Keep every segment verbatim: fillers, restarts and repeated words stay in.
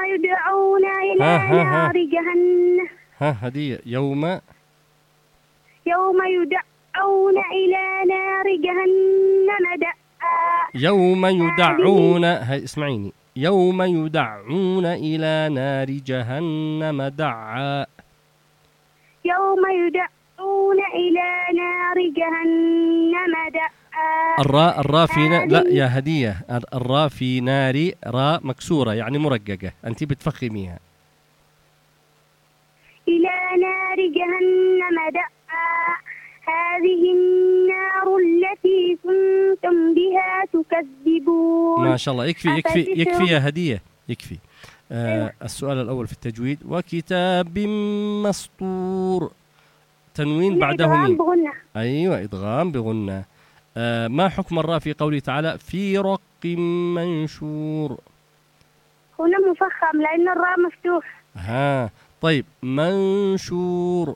يدعون إلى ها ها نار ها جهنم ها هدية يوم يوم يدعون إلى نار جهنم دعا يوم هذه يدعون، هاي اسمعيني، يوم يدعون إلى نار جهنم دعا. يوم يدعون إلى نار جهنم دعا الراء الراء في نا... لا هذه يا هدية، الراء في ناري راء مكسورة يعني مرققة، أنت بتفخميها. إلى نار جهنم دعا هذه النار التي كنتم بها تكذبون. ما شاء الله، يكفي يكفي يكفي يا هدية، يكفي. آه أيوة. السؤال الأول في التجويد: وكتاب مسطور، تنوين هنا بعده إدغام ميم. بغنة. أيوة إدغام بغنة. آه ما حكم الراء في قوله تعالى في رق منشور؟ هنا مفخم لأن الراء مفتوح. ها طيب، منشور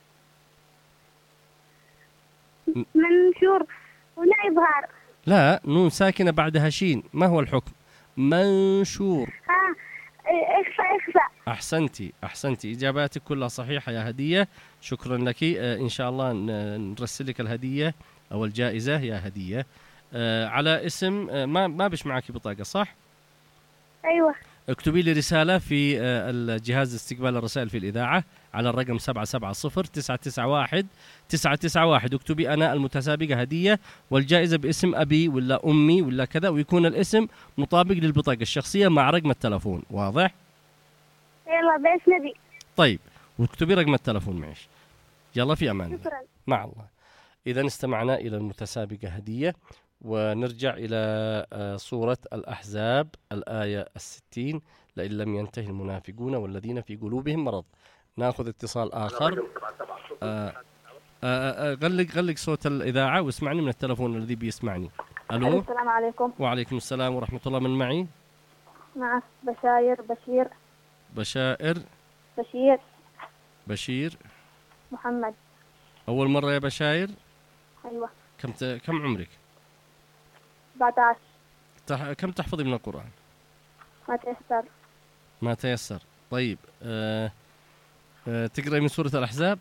منشور هنا إظهار. لا، نون ساكنة بعدها شين، ما هو الحكم؟ منشور. ها إخفاء إخفاء. أحسنتي أحسنتي، إجاباتك كلها صحيحة يا هدية، شكرا لك. آه إن شاء الله نرسل لك الهدية أو الجائزة يا هدية آه على اسم آه ما ما بش معك بطاقة صح؟ أيوة. اكتبي لي رسالة في آه الجهاز استقبال الرسائل في الإذاعة على الرقم سبعة سبعة صفر تسعة تسعة واحد تسعة تسعة واحد. اكتبي أنا المتسابقة هدية والجائزة باسم أبي ولا أمي ولا كذا، ويكون الاسم مطابق للبطاقة الشخصية مع رقم التلفون. واضح؟ يلا بس نبي. طيب، واكتبي رقم التلفون معيش. يلا في أمان الله. شكرا. مع الله. إذا استمعنا إلى المتسابقة هدية، ونرجع إلى صورة الأحزاب الآية الستين: لئن لم ينتهي المنافقون والذين في قلوبهم مرض. ناخذ اتصال آخر. آه آه آه غلق غلق صوت الإذاعة واسمعني من التلفون الذي بيسمعني. ألو. السلام عليكم. وعليكم السلام ورحمة الله. من معي؟ مع بشاير بشير بشائر بشير بشير محمد. أول مرة يا بشاير؟ أيوة. كم ت... كم عمرك؟ أربعة عشر. تح... كم تحفظي من القرآن؟ ما تيسر. ما تيسر. طيب آه... آه... تقرأي من سورة الأحزاب؟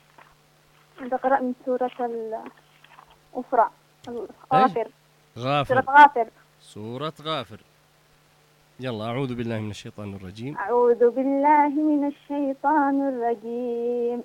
بقرأ من سورة الأخرى غافر. غافر. سورة غافر. سورة غافر. يلا. أعوذ بالله من الشيطان الرجيم. أعوذ بالله من الشيطان الرجيم.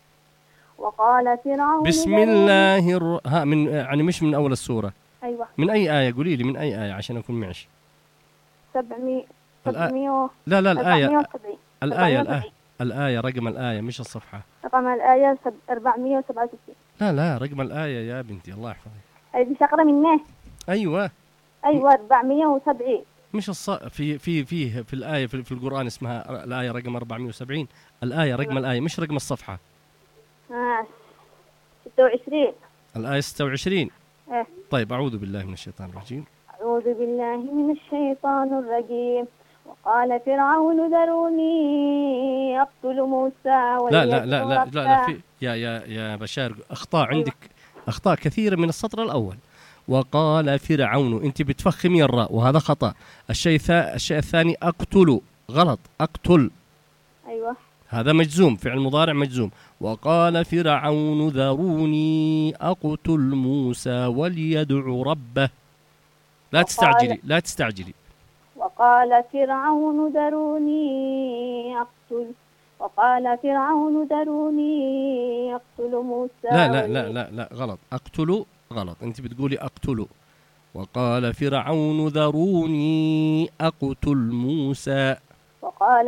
وقال فرعون بسم الله الر... ها من يعني مش من أول السورة. أيوة. من أي آية؟ قولي لي من أي آية عشان أكون معش. سبعمية الآ... سبعمية لا لا الآية الآية الآية الآية رقم الآية مش الصفحة. رقم الآية أربعمية وسبعة وستين. لا لا رقم الآية يا بنتي الله يحفظك. هذه شقرة منه. أيوة أيوة أربعمية وسبعين. مش الص... في في في في الآية في, في القرآن اسمها الآية رقم أربعمية وسبعين. الآية رقم الآية مش رقم الصفحة. آه. ستة وعشرين. الآية ستة وعشرين. إيه. طيب أعوذ بالله من الشيطان الرجيم. أعوذ بالله من الشيطان الرجيم. وقال فرعون ذروني أقتل موسى لا لا لا لا لا, لا في يا يا يا بشار أخطاء عندك. أيوة. أخطاء كثيرة من السطر الأول. وقال فرعون، أنت بتفخمي الراء وهذا خطأ. الشيء ثا... الشيء الثاني أقتل، غلط. أقتل. أيوة. هذا مجزوم، فعل مضارع مجزوم. وقال فرعون ذروني أقتل موسى وليدع ربه. لا تستعجلي لا تستعجلي. وقال فرعون ذروني أقتل وقال فرعون ذروني أقتل موسى. لا لا لا لا لا غلط. أقتل غلط، أنت بتقولي أقتل. وقال فرعون ذروني أقتل موسى. وقال